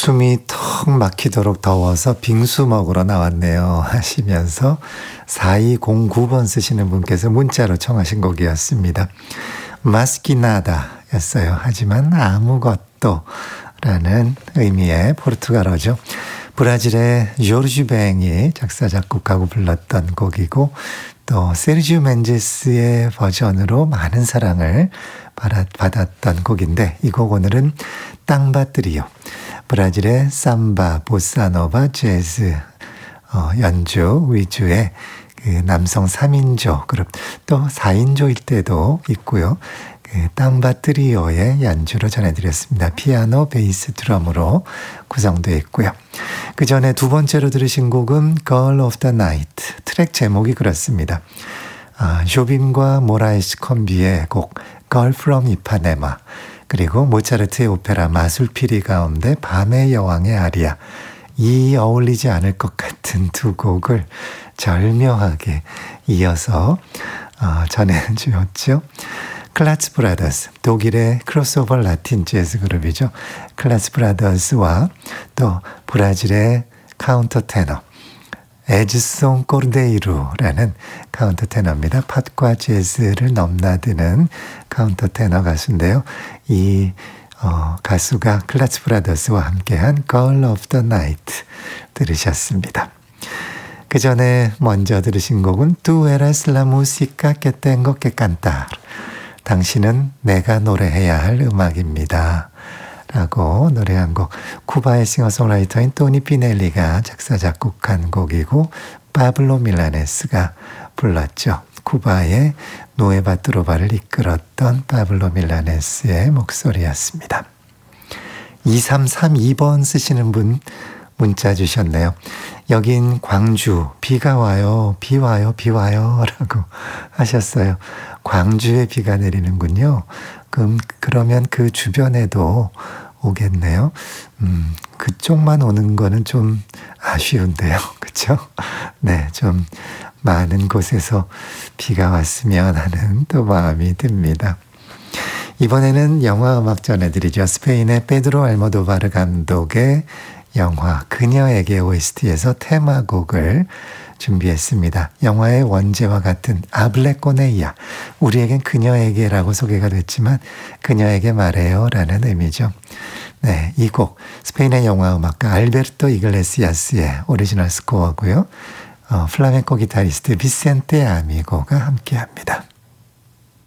숨이 턱 막히도록 더워서 빙수 먹으러 나왔네요 하시면서 4209번 쓰시는 분께서 문자로 청하신 곡이었습니다. 마스키나다 였어요. 하지만 아무것도 라는 의미의 포르투갈어죠. 브라질의 조르주 뱅이 작사 작곡하고 불렀던 곡이고 또 세르지오 멘제스의 버전으로 많은 사랑을 받았던 곡인데 이 곡 오늘은 땅바 트리오 브라질의 삼바, 보사노바, 재즈 연주 위주의 그 남성 3인조 그룹 또 4인조일 때도 있고요. 그 땅바 트리오의 연주로 전해드렸습니다. 피아노, 베이스, 드럼으로 구성되어 있고요. 그 전에 두 번째로 들으신 곡은 Girl of the Night. 트랙 제목이 그렇습니다. 조빔과 모라이스 콤비의 곡 Girl from Ipanema 그리고 모차르트의 오페라 마술피리 가운데 밤의 여왕의 아리아 이 어울리지 않을 것 같은 두 곡을 절묘하게 이어서 전해주었죠. 클라츠 브라더스, 독일의 크로스오버 라틴 재즈 그룹이죠. 클라츠 브라더스와 또 브라질의 카운터 테너, 에즈송 코르데이루라는 카운터 테너입니다. 팝과 재즈를 넘나드는 카운터 테너 가수인데요. 이 가수가 클라츠 브라더스와 함께한 Girl of the Night 들으셨습니다. 그 전에 먼저 들으신 곡은 Tu eres la música que tengo que cantar. 당신은 내가 노래해야 할 음악입니다. 라고 노래한 곡. 쿠바의 싱어송라이터인 토니 피넬리가 작사 작곡한 곡이고 파블로 밀라네스가 불렀죠. 쿠바의 누에바 트로바를 이끌었던 파블로 밀라네스의 목소리였습니다. 2332번 쓰시는 분 문자 주셨네요. 여긴 광주 비가 와요. 비 와요. 비 와요. 라고 하셨어요. 광주에 비가 내리는군요. 그러면 그 주변에도 오겠네요. 그쪽만 오는 거는 좀 아쉬운데요. 그렇죠? 네, 좀 많은 곳에서 비가 왔으면 하는 또 마음이 듭니다. 이번에는 영화 음악 전해드리죠. 스페인의 페드로 알모도바르 감독의 영화 그녀에게 OST에서 테마곡을 준비했습니다. 영화의 원제와 같은 아블레 꼬네이아 우리에겐 그녀에게라고 소개가 됐지만 그녀에게 말해요 라는 의미죠. 네, 이 곡 스페인의 영화 음악가 알베르토 이글레시아스의 오리지널 스코어고요. 플라멩코 기타리스트 비센테 아미고가 함께합니다.